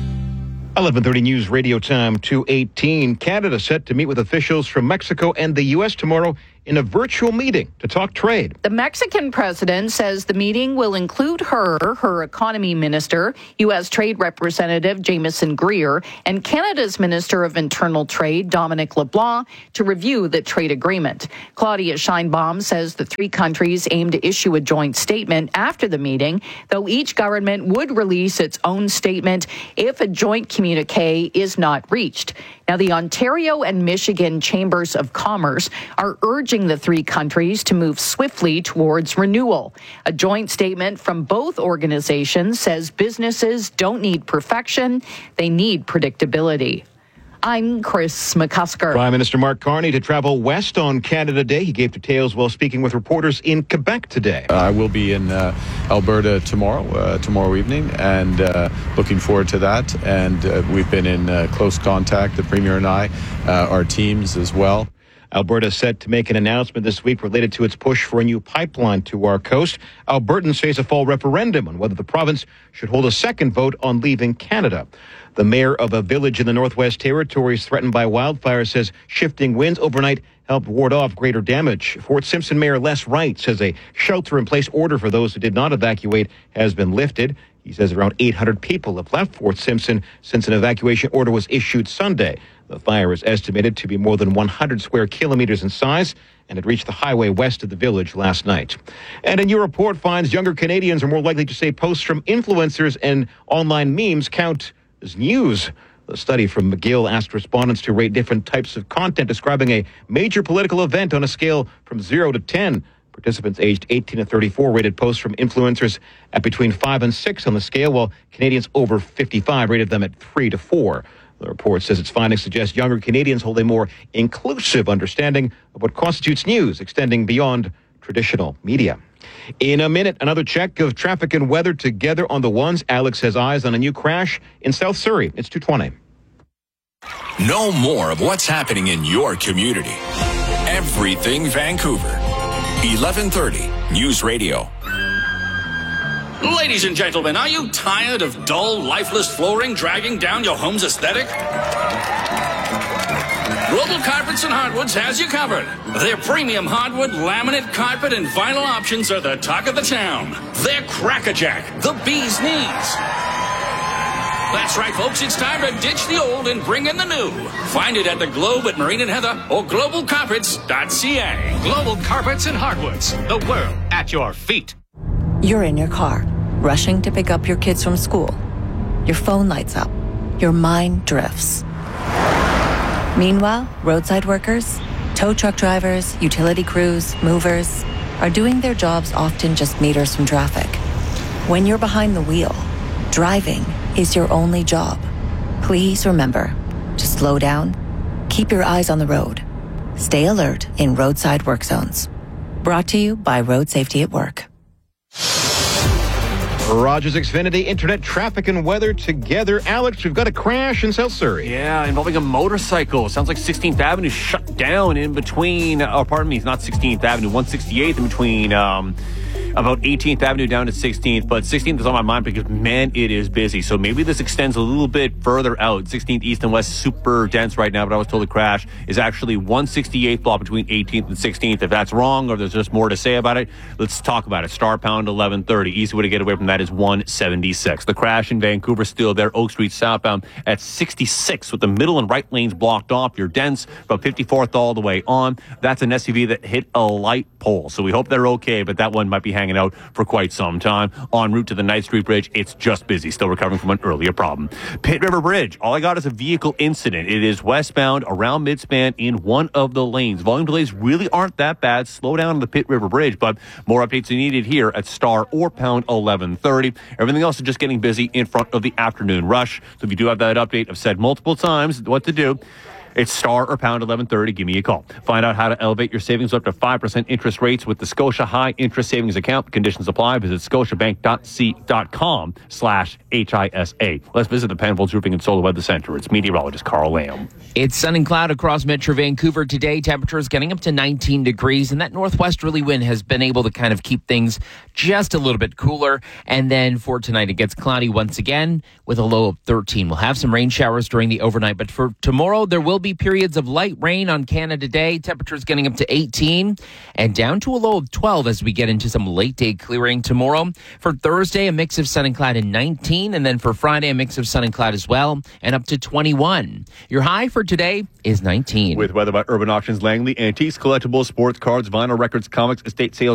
eleven thirty News Radio Time, two eighteen. Canada set to meet with officials from Mexico and the U S tomorrow in a virtual meeting to talk trade. The Mexican president says the meeting will include her, her economy minister, U S Trade Representative Jameson Greer, and Canada's Minister of Internal Trade, Dominic LeBlanc, to review the trade agreement. Claudia Sheinbaum says the three countries aim to issue a joint statement after the meeting, though each government would release its own statement if a joint communique is not reached. Now, the Ontario and Michigan Chambers of Commerce are urging the three countries to move swiftly towards renewal. A joint statement from both organizations says businesses don't need perfection, they need predictability. I'm Chris McCusker. Prime Minister Mark Carney to travel west on Canada Day. He gave details while speaking with reporters in Quebec today. Uh, I will be in uh, Alberta tomorrow, uh, tomorrow evening, and uh, looking forward to that. And uh, we've been in uh, close contact, the Premier and I, uh, our teams as well. Alberta is set to make an announcement this week related to its push for a new pipeline to our coast. Albertans face a fall referendum on whether the province should hold a second vote on leaving Canada. The mayor of a village in the Northwest Territories threatened by wildfires says shifting winds overnight helped ward off greater damage. Fort Simpson Mayor Les Wright says a shelter-in-place order for those who did not evacuate has been lifted. He says around eight hundred people have left Fort Simpson since an evacuation order was issued Sunday. The fire is estimated to be more than one hundred square kilometers in size, and it reached the highway west of the village last night. And a new report finds younger Canadians are more likely to say posts from influencers and online memes count as news. The study from McGill asked respondents to rate different types of content describing a major political event on a scale from zero to ten. Participants aged eighteen to thirty-four rated posts from influencers at between five and six on the scale, while Canadians over fifty-five rated them at three to four. The report says its findings suggest younger Canadians hold a more inclusive understanding of what constitutes news, extending beyond traditional media. In a minute, another check of traffic and weather together on the ones. Alex has eyes on a new crash in South Surrey. It's two twenty. Know more of what's happening in your community. Everything Vancouver. eleven thirty News Radio. Ladies and gentlemen, are you tired of dull, lifeless flooring dragging down your home's aesthetic? Global Carpets and Hardwoods has you covered. Their premium hardwood, laminate, carpet, and vinyl options are the talk of the town. They're crackerjack, the bee's knees. That's right, folks. It's time to ditch the old and bring in the new. Find it at the Globe at Marine and Heather or global carpets dot c a. Global Carpets and Hardwoods. The world at your feet. You're in your car, rushing to pick up your kids from school. Your phone lights up. Your mind drifts. Meanwhile, roadside workers, tow truck drivers, utility crews, movers are doing their jobs often just meters from traffic. When you're behind the wheel, driving is your only job. Please remember to slow down, keep your eyes on the road, stay alert in roadside work zones. Brought to you by Road Safety at Work. Rogers Xfinity Internet traffic and weather together. Alex, we've got a crash in South Surrey. Yeah, involving a motorcycle. Sounds like sixteenth Avenue shut down in between, oh, pardon me, it's not sixteenth Avenue, one sixty-eighth in between um, about eighteenth Avenue down to sixteenth, but sixteenth is on my mind because, man, it is busy. So maybe this extends a little bit further out. sixteenth East and West, super dense right now, but I was told the crash is actually one sixty-eighth block between eighteenth and sixteenth. If that's wrong or there's just more to say about it, let's talk about it. Star Pound eleven thirty. Easy way to get away from that is one seventy-six. The crash in Vancouver still there. Oak Street southbound at sixty-six with the middle and right lanes blocked off. You're dense from fifty-fourth all the way on. That's an S U V that hit a light pole. So we hope they're okay, but that one might be hanging out for quite some time. En route to the Ninth Street Bridge, it's just busy. Still recovering from an earlier problem. Pitt River Bridge. All I got is a vehicle incident. It is westbound around midspan in one of the lanes. Volume delays really aren't that bad. Slow down on the Pitt River Bridge, but more updates are needed here at star or pound eleven thirty. Everything else is just getting busy in front of the afternoon rush. So if you do have that update, I've said multiple times what to do. It's star or pound eleven thirty. Give me a call. Find out how to elevate your savings up to five percent interest rates with the Scotia High Interest Savings Account. Conditions apply. Visit scotiabank.c.com slash HISA. Let's visit the Penfolds Roofing and Solar Weather Center. It's meteorologist Carl Lamb. It's sun and cloud across Metro Vancouver today. Temperatures getting up to nineteen degrees, and that northwesterly wind has been able to kind of keep things just a little bit cooler. And then for tonight, it gets cloudy once again with a low of thirteen. We'll have some rain showers during the overnight, but for tomorrow, there will be periods of light rain on Canada Day. Temperatures getting up to eighteen and down to a low of twelve as we get into some late day clearing tomorrow. For Thursday, a mix of sun and cloud in nineteen, and then for Friday, a mix of sun and cloud as well, and up to twenty-one. Your high for today is nineteen. With weather by Urban Auctions Langley, antiques, collectibles, sports cards, vinyl records, comics, estate sales,